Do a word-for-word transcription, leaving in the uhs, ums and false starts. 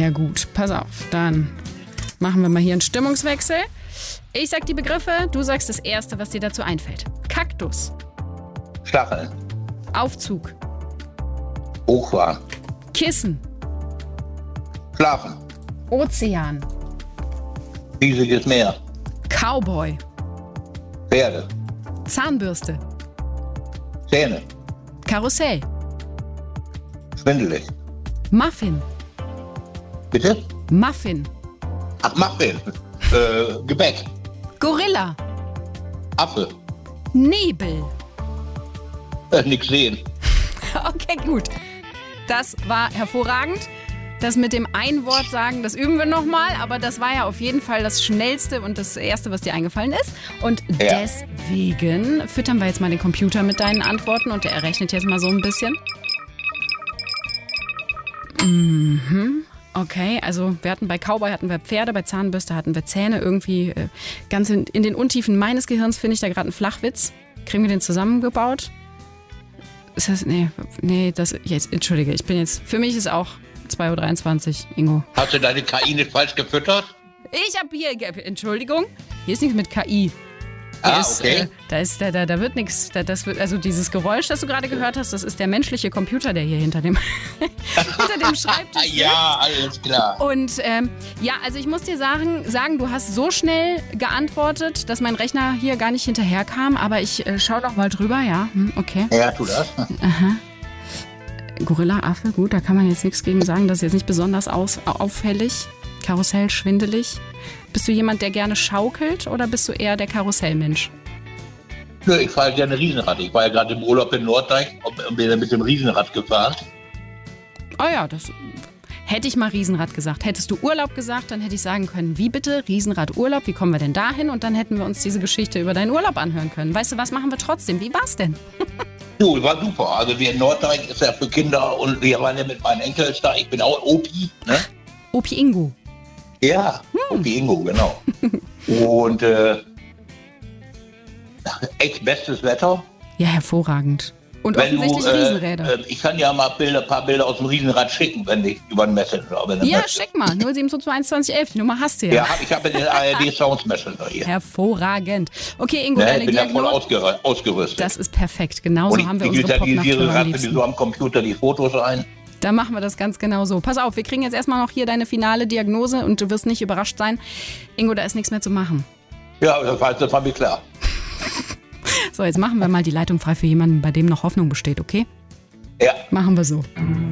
Sehr gut. Pass auf, dann machen wir mal hier einen Stimmungswechsel. Ich sag die Begriffe, du sagst das Erste, was dir dazu einfällt. Kaktus. Stacheln. Aufzug. Hochfahren. Kissen. Schlafen. Ozean. Riesiges Meer. Cowboy. Pferde. Zahnbürste. Zähne. Karussell. Schwindelig. Muffin. Bitte? Muffin. Ach, Muffin. Äh, Gebäck. Gorilla. Affe. Nebel. Äh, nix sehen. Okay, gut. Das war hervorragend. Das mit dem Ein-Wort sagen, das üben wir nochmal. Aber das war ja auf jeden Fall das Schnellste und das Erste, was dir eingefallen ist. Und Ja. deswegen füttern wir jetzt mal den Computer mit deinen Antworten und der errechnet jetzt mal so ein bisschen. Mhm. Okay, also wir hatten bei Cowboy hatten wir Pferde, bei Zahnbürste hatten wir Zähne. Irgendwie äh, ganz in, in den Untiefen meines Gehirns finde ich da gerade einen Flachwitz. Kriegen wir den zusammengebaut? Ist das, nee, nee, das, jetzt, entschuldige, ich bin jetzt, für mich ist auch zwei Uhr dreiundzwanzig, Ingo. Hast du deine K I nicht falsch gefüttert? Ich habe hier, Entschuldigung, hier ist nichts mit K I. Hier Ah, ist, okay. äh, da, ist, da, da, da wird nichts, da, das wird, also dieses Geräusch, das du gerade gehört hast, das ist der menschliche Computer, der hier hinter dem, hinter dem Schreibtisch sitzt. Ja, alles klar. Und ähm, ja, also ich muss dir sagen, sagen, du hast so schnell geantwortet, dass mein Rechner hier gar nicht hinterherkam, aber ich äh, schau noch mal drüber, ja, hm, okay. Ja, tu das. Aha. Gorilla, Affe, gut, da kann man jetzt nichts gegen sagen, das ist jetzt nicht besonders aus, auffällig. Karussell, schwindelig. Bist du jemand, der gerne schaukelt oder bist du eher der Karussellmensch? Nö, ich fahre gerne Riesenrad. Ich war ja gerade im Urlaub in Norddeich und bin mit dem Riesenrad gefahren. Oh ja, das hätte ich mal Riesenrad gesagt. Hättest du Urlaub gesagt, dann hätte ich sagen können, wie bitte, Riesenrad Urlaub, wie kommen wir denn dahin? Und dann hätten wir uns diese Geschichte über deinen Urlaub anhören können. Weißt du, was machen wir trotzdem? Wie war's denn? Du, war super. Also wir in Norddeich ist ja für Kinder und wir waren ja mit meinen Enkeln da. Ich bin auch Opi, ne? Opi Ingo. Ja, hm. Opi Ingo, genau. Und äh, echt bestes Wetter. Ja, hervorragend. Und Wenn offensichtlich du, äh, Riesenräder. Äh, ich kann ja mal Bilder, ein paar Bilder aus dem Riesenrad schicken, wenn ich über den Messenger. Wenn Ja, möchtest. schick mal. null sieben zwei zwei eins zwei elf, die Nummer hast du ja. Ja, hab, ich habe den A R D Sounds Messenger hier. Hervorragend. Okay, Ingo, Ne, deine ich bin ja voll Diagnose. ausger ausgerüstet. Das ist perfekt. Genauso und ich, haben wir ich unsere digitalisiere Popnacht am gerade liebsten. so am Computer die Fotos ein. Da machen wir das ganz genau so. Pass auf, wir kriegen jetzt erstmal noch hier deine finale Diagnose und du wirst nicht überrascht sein. Ingo, da ist nichts mehr zu machen. Ja, das war, das war mir klar. So, jetzt machen wir mal die Leitung frei für jemanden, bei dem noch Hoffnung besteht, okay? Ja. Machen wir so.